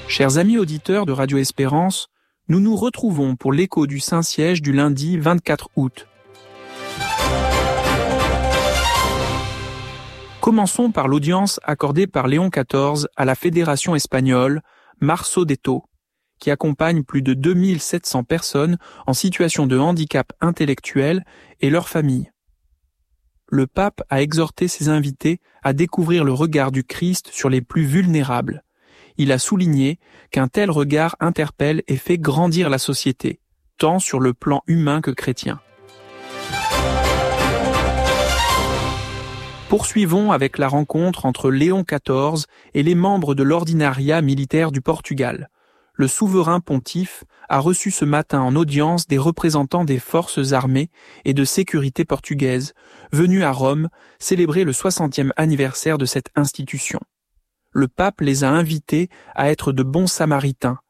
Chers amis auditeurs de Radio Espérance, nous nous retrouvons pour l'écho du Saint-Siège du lundi 24 août. Commençons par l'audience accordée par Léon XIV à la Fédération espagnole Marzo de To, qui accompagne plus de 2700 personnes en situation de handicap intellectuel et leurs familles. Le pape a exhorté ses invités à découvrir le regard du Christ sur les plus vulnérables. Il a souligné qu'un tel regard interpelle et fait grandir la société, tant sur le plan humain que chrétien. Poursuivons avec la rencontre entre Léon XIV et les membres de l'ordinariat militaire du Portugal. Le souverain pontife a reçu ce matin en audience des représentants des forces armées et de sécurité portugaises, venus à Rome célébrer le 60e anniversaire de cette institution. Le pape les a invités à être de bons samaritains